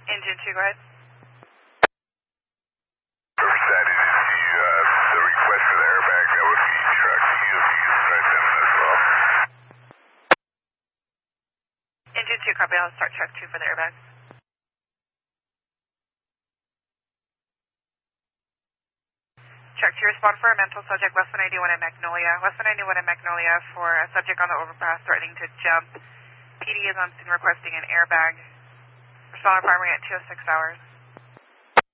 Engine 2, go ahead. That is the request for the airbag. That would be truck. You try them as well. Engine 2, copy. I'll start truck 2 for the airbag. Truck 2, respond for a mental subject West 191 at Magnolia. West 191 at Magnolia for a subject on the overpass threatening to jump. PD is on scene requesting an airbag. Respond primary at 2:06 hours.